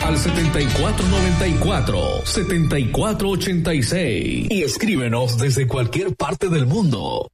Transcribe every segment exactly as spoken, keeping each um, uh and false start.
al setenta y cuatro noventa y cuatro, setenta y cuatro ochenta y seis y escríbenos desde cualquier parte del mundo.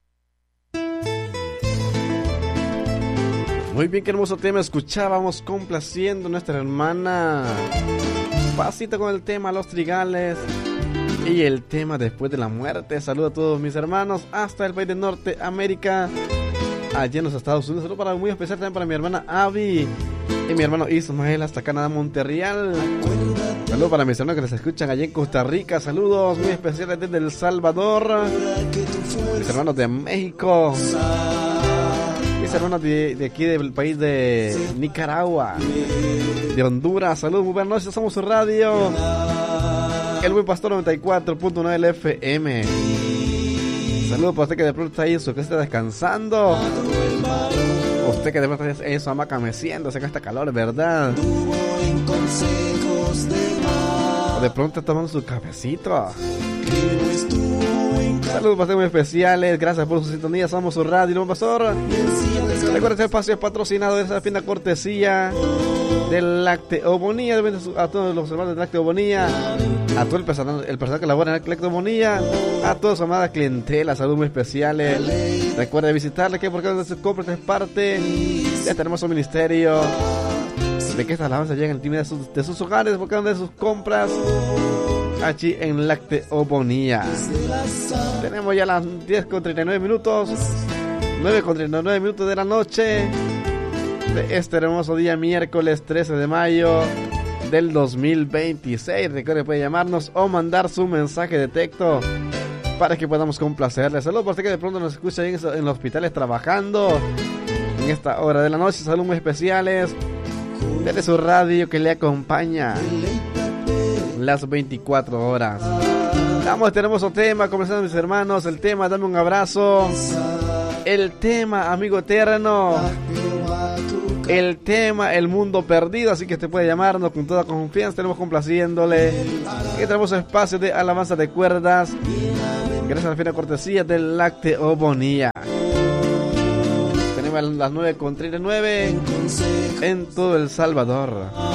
Muy bien, qué hermoso tema escuchábamos, complaciendo a nuestra hermana Pasita con el tema Los Trigales y el tema Después de la Muerte. Saludo a todos mis hermanos hasta el país de Norteamérica, allá en los Estados Unidos. Saludo para muy especial también para mi hermana Abby y mi hermano Ismael hasta Canadá, Montreal. Saludos para mis hermanos que les escuchan allá en Costa Rica. Saludos muy especiales desde El Salvador, mis hermanos de México, mis hermanos de, de aquí del país de Nicaragua, de Honduras. Saludos, muy buenas noches, somos su radio El Buen Pastor noventa y cuatro punto nueve F M. Saludos para usted que de pronto está ahí en su casa descansando, usted que de pronto está en su hamaca meciéndose con esta calor, ¿verdad? O de pronto está tomando su cafecito. Saludos para ustedes muy especiales, gracias por su sintonía, somos su radio El Buen Pastor. Recuerden, este espacio es patrocinado de esa fina cortesía del Lacteobonía, a todos los hermanos de Lacteobonía, a todo el personal, el personal que labora en el Lacteobonía, a toda su amada clientela, saludos muy especiales. Recuerden visitarle, que porque donde se compra es parte de este hermoso ministerio, de que estas alabanzas lleguen al timbre de sus, de sus hogares, porque donde sus compras allí en Lacteobonía. Tenemos ya las diez con treinta y nueve minutos, nueve con treinta y nueve minutos de la noche de este hermoso día, miércoles trece de mayo del dos mil veintiséis. Recuerde, puede llamarnos o mandar su mensaje de texto para que podamos complacerle. Saludos por usted que de pronto nos escucha en, en los hospitales trabajando en esta hora de la noche. Saludos muy especiales desde su radio que le acompaña las veinticuatro horas. Damos este hermoso tema, comenzando mis hermanos, el tema Dame un Abrazo, el tema Amigo Eterno, el tema El Mundo Perdido. Así que usted puede llamarnos con toda confianza, tenemos complaciéndole. Y tenemos espacio de alabanza de cuerdas, gracias a la fina cortesía del Lacteobonía. Tenemos las nueve con treinta y nueve en todo El Salvador.